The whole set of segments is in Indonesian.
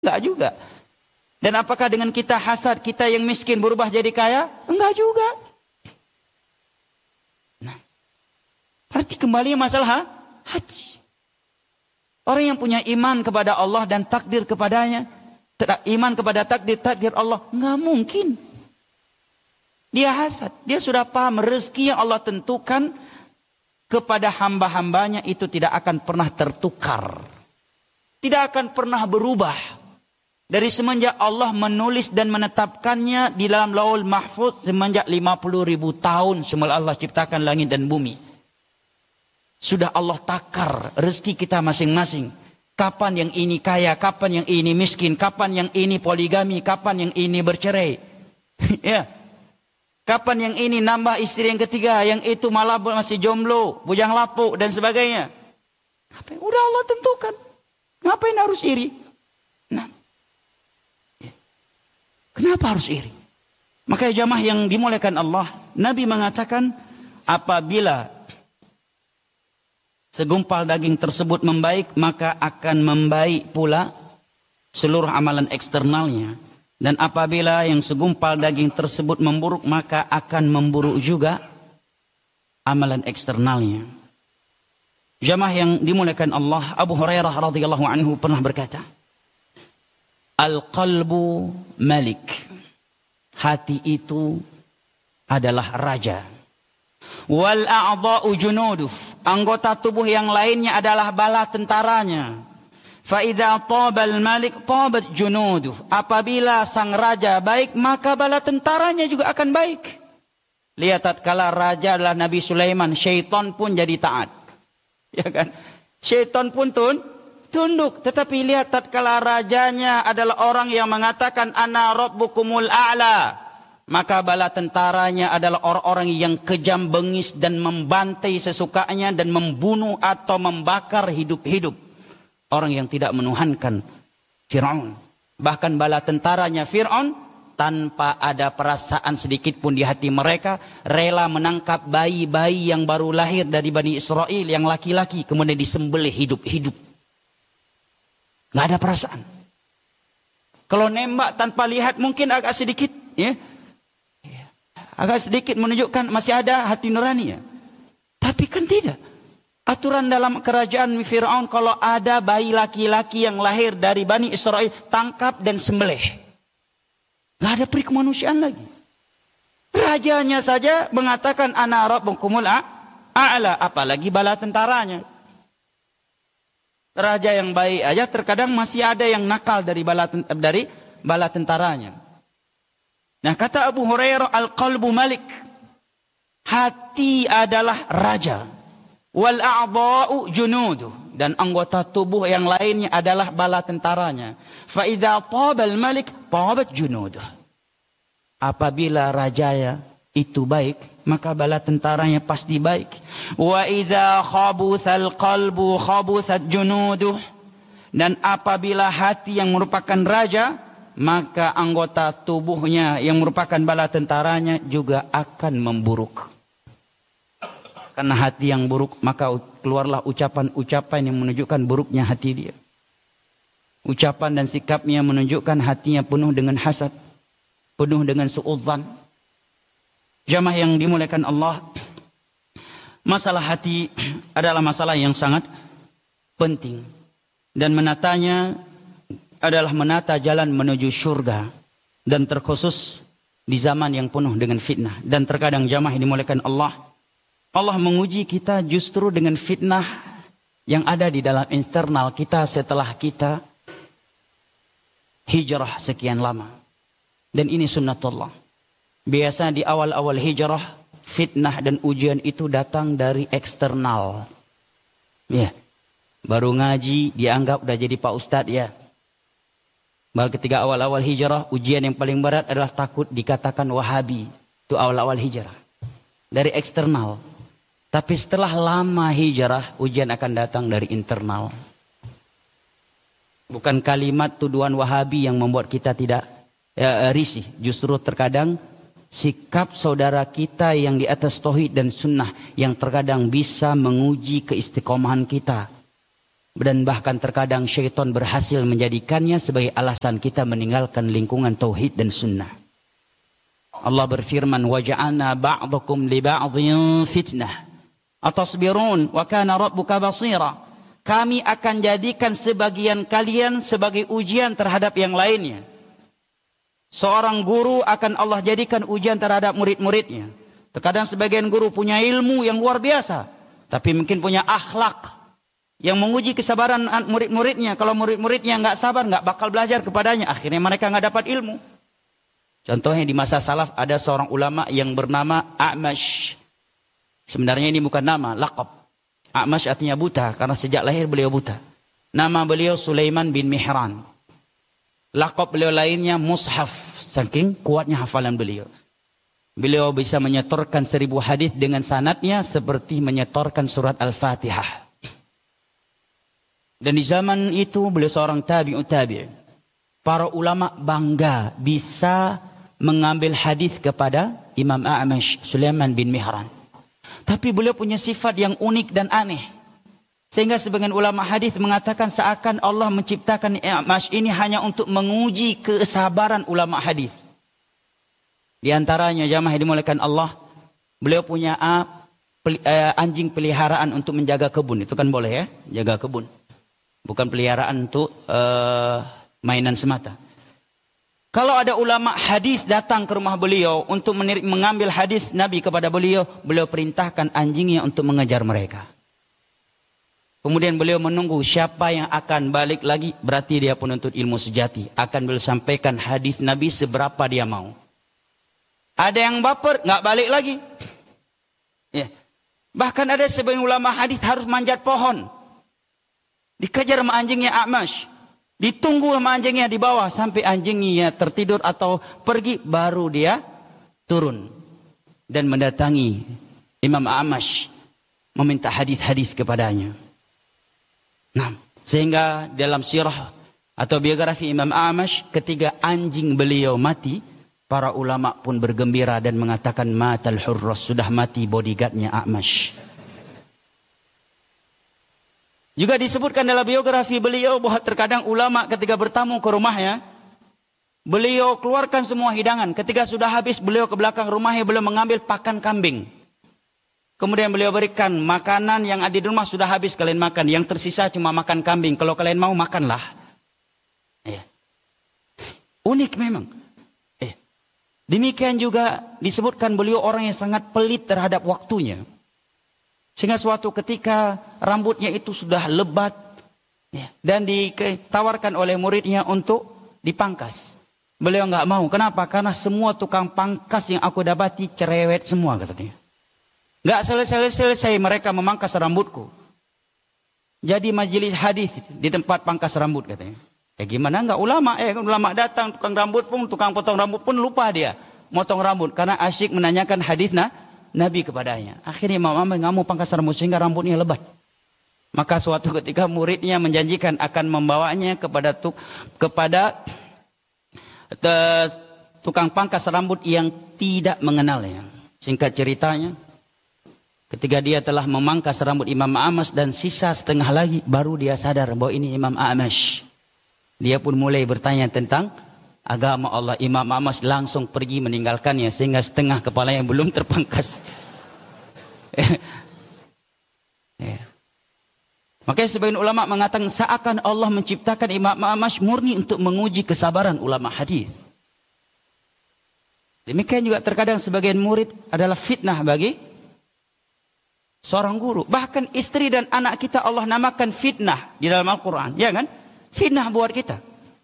Enggak juga. Dan apakah dengan kita hasad, kita yang miskin berubah jadi kaya? Enggak juga. Nah, berarti kembali masalah hati. Orang yang punya iman kepada Allah dan takdir kepadanya, iman kepada takdir Allah, enggak mungkin dia hasad. Dia sudah paham rezeki yang Allah tentukan kepada hamba-hambanya itu tidak akan pernah tertukar. Tidak akan pernah berubah. Dari semenjak Allah menulis dan menetapkannya di dalam Lauhul Mahfuz semenjak 50.000 tahun semula Allah ciptakan langit dan bumi. Sudah Allah takar rezeki kita masing-masing. Kapan yang ini kaya, kapan yang ini miskin, kapan yang ini poligami, kapan yang ini bercerai. Ya. Kapan yang ini nambah istri yang ketiga, yang itu malah masih jomblo, bujang lapuk dan sebagainya. Udah Allah tentukan. Ngapain harus iri? Nah. Kenapa harus iri? Makanya jamaah yang dimuliakan Allah, Nabi mengatakan apabila segumpal daging tersebut membaik, maka akan membaik pula seluruh amalan eksternalnya. Dan apabila yang segumpal daging tersebut memburuk, maka akan memburuk juga amalan eksternalnya. Jamaah yang dimuliakan Allah, Abu Hurairah radhiyallahu anhu pernah berkata, Al-qalbu malik. Hati itu adalah raja. Wal a'dha'u junuduh. Anggota tubuh yang lainnya adalah bala tentaranya. Fa idza tabal malik tabat junuduh. Apabila sang raja baik, maka bala tentaranya juga akan baik. Lihat tatkala raja adalah Nabi Sulaiman, syaitan pun jadi taat. Ya kan? Syaitan pun tunduk, tetapi lihat tatkala rajanya adalah orang yang mengatakan ana rabbukumul a'la, maka bala tentaranya adalah orang-orang yang kejam bengis dan membantai sesukanya dan membunuh atau membakar hidup-hidup orang yang tidak menuhankan Fir'aun. Bahkan bala tentaranya Fir'aun tanpa ada perasaan sedikit pun di hati mereka rela menangkap bayi-bayi yang baru lahir dari Bani Israel yang laki-laki kemudian disembelih hidup-hidup. Nggak ada perasaan. Kalau nembak tanpa lihat mungkin agak sedikit, ya, agak sedikit menunjukkan masih ada hati nurani, ya. Tapi kan tidak. Aturan dalam kerajaan Fir'aun kalau ada bayi laki-laki yang lahir dari Bani Israel tangkap dan sembelih. Nggak ada peri kemanusiaan lagi. Rajanya saja mengatakan ana rabbukumul a'la, apalagi bala tentaranya. Raja yang baik aja terkadang masih ada yang nakal dari bala tentaranya. Nah, kata Abu Hurairah, al-qalbu malik. Hati adalah raja. Wal a'dha'u junuduh. Dan anggota tubuh yang lainnya adalah bala tentaranya. Fa idza tabal malik tabat junuduh. Apabila rajanya itu baik, maka bala tentaranya pasti baik. Wa idza khabuthal qalbu khabuthat junuduh. Dan apabila hati yang merupakan raja, maka anggota tubuhnya yang merupakan bala tentaranya juga akan memburuk. Karena hati yang buruk, maka keluarlah ucapan-ucapan yang menunjukkan buruknya hati dia. Ucapan dan sikapnya menunjukkan hatinya penuh dengan hasad, penuh dengan suudzan. Jamaah yang dimuliakan Allah, masalah hati adalah masalah yang sangat penting. Dan menatanya adalah menata jalan menuju surga. Dan terkhusus di zaman yang penuh dengan fitnah. Dan terkadang jamaah yang dimuliakan Allah, Allah menguji kita justru dengan fitnah yang ada di dalam internal kita setelah kita hijrah sekian lama. Dan ini sunnatullah. Biasa di awal-awal hijrah, fitnah dan ujian itu datang dari eksternal. Ya, baru ngaji dianggap udah jadi Pak Ustadz, ya. Baru ketika awal-awal hijrah, ujian yang paling berat adalah takut dikatakan Wahabi. Itu awal-awal hijrah. Dari eksternal. Tapi setelah lama hijrah, ujian akan datang dari internal. Bukan kalimat tuduhan Wahabi yang membuat kita tidak risih. Justru terkadang sikap saudara kita yang di atas tauhid dan sunnah yang terkadang bisa menguji keistiqomahan kita. Dan bahkan terkadang syaitan berhasil menjadikannya sebagai alasan kita meninggalkan lingkungan tauhid dan sunnah. Allah berfirman, وَجَعَلْنَا بَعْضَكُمْ لِبَعْضٍ فِتْنَةً أَتَصْبِرُونَ وَكَانَ رَبُّكَ بَصِيرًا. Kami akan jadikan sebagian kalian sebagai ujian terhadap yang lainnya. Seorang guru akan Allah jadikan ujian terhadap murid-muridnya. Terkadang sebagian guru punya ilmu yang luar biasa, tapi mungkin punya akhlak yang menguji kesabaran murid-muridnya. Kalau murid-muridnya nggak sabar, nggak bakal belajar kepadanya. Akhirnya mereka nggak dapat ilmu. Contohnya di masa salaf ada seorang ulama yang bernama A'mash. Sebenarnya ini bukan nama, laqab. A'mash artinya buta, karena sejak lahir beliau buta. Nama beliau Sulaiman bin Mihran. Laqab beliau lainnya Mushaf, saking kuatnya hafalan beliau. Beliau bisa menyetorkan 1000 hadis dengan sanadnya seperti menyetorkan surat Al-Fatihah. Dan di zaman itu beliau seorang tabi'ut tabi'. Para ulama bangga bisa mengambil hadis kepada Imam A'mash, Sulaiman bin Mihran. Tapi beliau punya sifat yang unik dan aneh. Sehingga sebagian ulama hadis mengatakan seakan Allah menciptakan A'mash ini hanya untuk menguji kesabaran ulama hadis. Di antaranya jamaah yang dimuliakan Allah, beliau punya anjing peliharaan untuk menjaga kebun. Itu kan boleh ya, jaga kebun. Bukan peliharaan untuk mainan semata. Kalau ada ulama hadis datang ke rumah beliau untuk mengambil hadis Nabi kepada beliau, beliau perintahkan anjingnya untuk mengejar mereka. Kemudian beliau menunggu siapa yang akan balik lagi, berarti dia penuntut ilmu sejati. Akan beliau sampaikan hadis Nabi seberapa dia mau. Ada yang baper, nggak balik lagi. Ya. Bahkan ada sebagian ulama hadis harus manjat pohon. Dikejar sama anjingnya A'mash. Ditunggu sama anjingnya di bawah sampai anjingnya tertidur atau pergi, baru dia turun dan mendatangi Imam A'mash meminta hadis-hadis kepadanya. Nah, sehingga dalam sirah atau biografi Imam A'mash, ketika anjing beliau mati, para ulama pun bergembira dan mengatakan matal hurras, sudah mati bodyguardnya A'mash. Juga disebutkan dalam biografi beliau bahwa terkadang ulama ketika bertamu ke rumahnya, beliau keluarkan semua hidangan. Ketika sudah habis, beliau ke belakang rumahnya, beliau mengambil pakan kambing. Kemudian beliau berikan makanan yang ada di rumah sudah habis kalian makan. Yang tersisa cuma makan kambing. Kalau kalian mau makanlah. Ya. Unik memang. Demikian juga disebutkan beliau orang yang sangat pelit terhadap waktunya. Sehingga suatu ketika rambutnya itu sudah lebat dan ditawarkan oleh muridnya untuk dipangkas. Beliau nggak mau. Kenapa? Karena semua tukang pangkas yang aku dapati cerewet semua, katanya. Nggak selesai mereka memangkas rambutku. Jadi majelis hadis di tempat pangkas rambut, katanya. Gimana nggak ulama? Ulama datang, tukang potong rambut pun lupa dia motong rambut karena asyik menanyakan hadis Nabi kepadanya. Akhirnya Imam Ahmad nggak mau pangkas rambut sehingga rambutnya lebat. Maka suatu ketika muridnya menjanjikan akan membawanya kepada tukang pangkas rambut yang tidak mengenalnya. Singkat ceritanya, ketika dia telah memangkas rambut Imam A'mash dan sisa setengah lagi, baru dia sadar bahwa ini Imam A'mash. Dia pun mulai bertanya tentang agama Allah. Imam A'mash langsung pergi meninggalkannya sehingga setengah kepalanya belum terpangkas. Makanya sebagian ulama mengatakan seakan Allah menciptakan Imam A'mash murni untuk menguji kesabaran ulama hadis. Demikian juga terkadang sebagian murid adalah fitnah bagi seorang guru. Bahkan istri dan anak kita Allah namakan fitnah di dalam Al-Quran. Ya kan? Fitnah buat kita.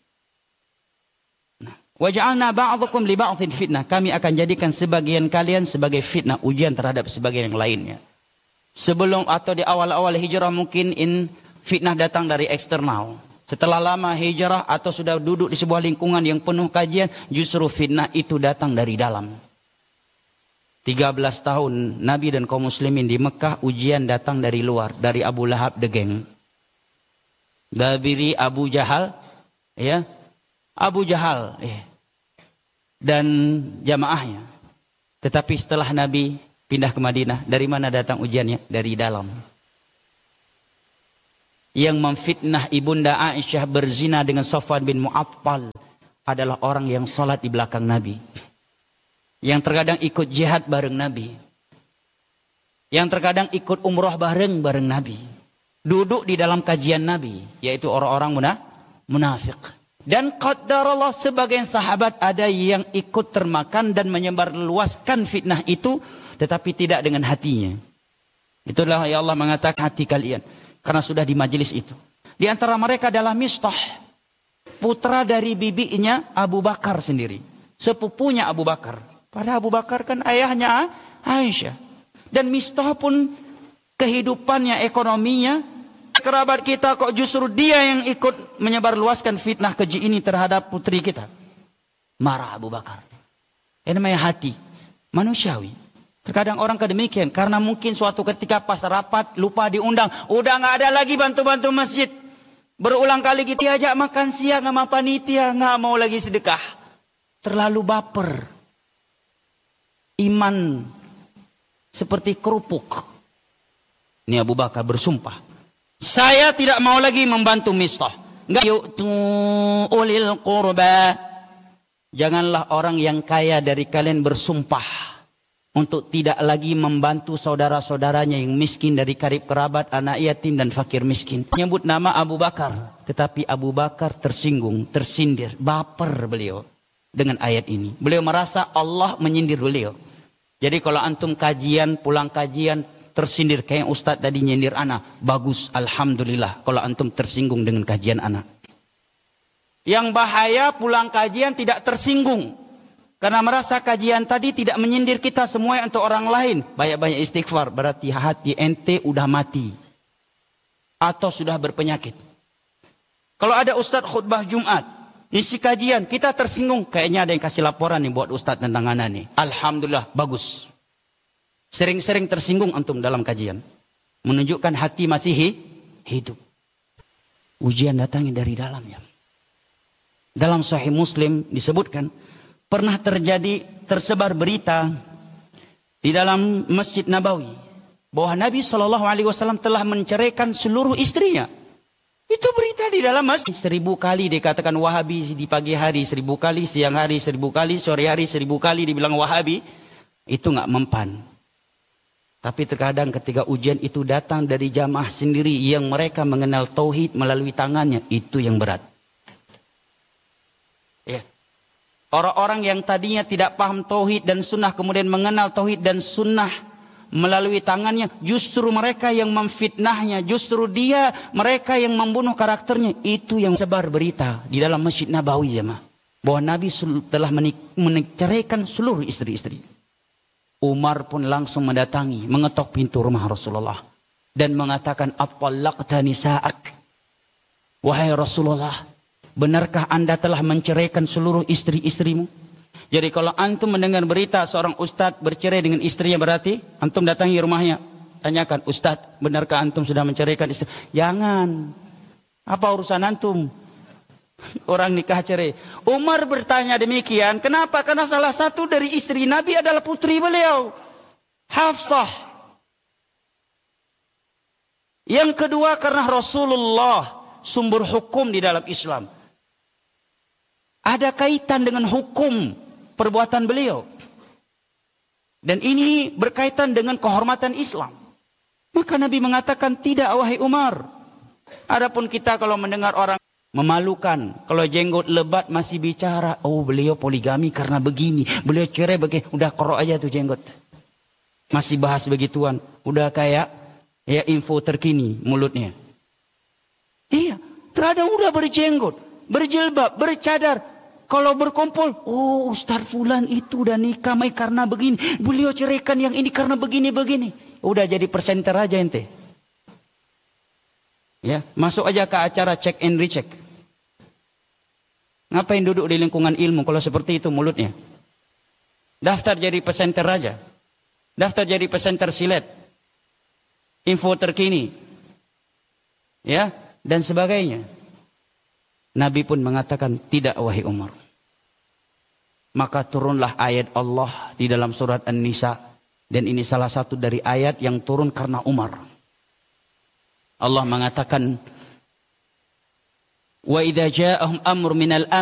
Wa ja'alna ba'dakum li ba'dhin fitnah. Kami akan jadikan sebagian kalian sebagai fitnah, ujian terhadap sebagian yang lainnya. Sebelum atau di awal-awal hijrah mungkin fitnah datang dari eksternal. Setelah lama hijrah atau sudah duduk di sebuah lingkungan yang penuh kajian, justru fitnah itu datang dari dalam. 13 tahun Nabi dan kaum muslimin di Mekah, ujian datang dari luar, dari Abu Lahab the gang. Dari Abu Jahal, ya. Abu Jahal dan jamaahnya. Tetapi setelah Nabi pindah ke Madinah, dari mana datang ujiannya? Dari dalam. yang memfitnah ibunda Aisyah berzina dengan Safwan bin Mu'attal adalah orang yang salat di belakang Nabi. Yang terkadang ikut jihad bareng Nabi. Yang terkadang ikut umrah bareng Nabi. Duduk di dalam kajian Nabi, yaitu orang-orang munafik. Dan qadarallah sebagian sahabat ada yang ikut termakan dan menyebarluaskan fitnah itu, tetapi tidak dengan hatinya. Itulah ya Allah mengatakan hati kalian, karena sudah di majelis itu. Di antara mereka adalah Mistah, putra dari bibinya Abu Bakar sendiri, sepupunya Abu Bakar. Padahal Abu Bakar kan ayahnya Aisyah. Dan Mistah pun kehidupannya, ekonominya, kerabat kita kok justru dia yang ikut menyebarluaskan fitnah keji ini terhadap putri kita. Marah Abu Bakar. Ini namanya hati manusiawi. Terkadang orang kedemikian karena mungkin suatu ketika pas rapat lupa diundang, udah nggak ada lagi bantu-bantu masjid. Berulang kali kita diajak makan siang sama panitia, nggak mau lagi sedekah. Terlalu baper. Iman seperti kerupuk. Ini Abu Bakar bersumpah, saya tidak mau lagi membantu Mistah. Enggak yu'tu ulil qurba. Janganlah orang yang kaya dari kalian bersumpah untuk tidak lagi membantu saudara-saudaranya yang miskin dari karib kerabat, anak yatim dan fakir miskin. Menyebut nama Abu Bakar, tetapi Abu Bakar tersinggung, tersindir, baper beliau dengan ayat ini. Beliau merasa Allah menyindir beliau. Jadi kalau antum kajian, pulang kajian tersindir kayak Ustadz tadi nyindir anak, bagus, alhamdulillah kalau antum tersinggung dengan kajian anak. Yang bahaya pulang kajian tidak tersinggung karena merasa kajian tadi tidak menyindir kita semua untuk orang lain. Banyak-banyak istighfar, berarti hati ente udah mati atau sudah berpenyakit. Kalau ada Ustadz khutbah Jumat, isi kajian kita tersinggung, kayaknya ada yang kasih laporan nih buat Ustadz tentang anak nih. Alhamdulillah, bagus. Sering-sering tersinggung antum dalam kajian, menunjukkan hati masih hidup. Ujian datangnya dari dalamnya. Dalam Sahih Muslim disebutkan pernah tersebar berita di dalam Masjid Nabawi bahwa Nabi SAW telah menceraikan seluruh istrinya. Itu berita di dalam masjid. 1000 kali dikatakan Wahabi di pagi hari, 1000 kali siang hari, 1000 kali sore hari, 1000 kali dibilang Wahabi. Itu nggak mempan. Tapi terkadang ketika ujian itu datang dari jamaah sendiri yang mereka mengenal tauhid melalui tangannya, itu yang berat. Ya. Orang-orang yang tadinya tidak paham tauhid dan sunnah kemudian mengenal tauhid dan sunnah melalui tangannya, justru mereka yang memfitnahnya, justru mereka yang membunuh karakternya. Itu yang sebar berita di dalam Masjid Nabawi, jemaah, bahwa Nabi telah menceraikan seluruh istri-istri. Umar pun langsung mendatangi, mengetok pintu rumah Rasulullah dan mengatakan, "At-talaqtani sa'ak." Wahai Rasulullah, benarkah Anda telah menceraikan seluruh istri-istrimu? Jadi kalau antum mendengar berita seorang ustadz bercerai dengan istrinya, berarti antum datangi rumahnya, tanyakan, "Ustadz, benarkah antum sudah menceraikan istri?" Jangan. Apa urusan antum? Orang nikah cerai. Umar bertanya demikian. Kenapa? Karena salah satu dari istri Nabi adalah putri beliau, Hafsah. Yang kedua karena Rasulullah sumber hukum di dalam Islam. Ada kaitan dengan hukum perbuatan beliau. Dan ini berkaitan dengan kehormatan Islam. Maka Nabi mengatakan, tidak wahai Umar. Adapun kita kalau mendengar orang memalukan, kalau jenggot lebat masih bicara, oh beliau poligami karena begini, beliau cerai begini, udah korok aja tuh jenggot. Masih bahas begituan, udah kayak ya info terkini mulutnya. Iya, terkadang udah berjenggot, berjilbab, bercadar. Kalau berkumpul, oh Ustaz Fulan itu udah nikah karena begini, beliau ceraikan yang ini karena begini-begini. Udah jadi presenter aja ente. Ya, masuk aja ke acara check and recheck. Ngapain duduk di lingkungan ilmu kalau seperti itu mulutnya? Daftar jadi presenter aja. Daftar jadi presenter silet. Info terkini. Ya, dan sebagainya. Nabi pun mengatakan, tidak wahai Umar. Maka turunlah ayat Allah di dalam surat An-Nisa. Dan ini salah satu dari ayat yang turun karena Umar. Allah mengatakan, Wa idza ja'ahum amr minal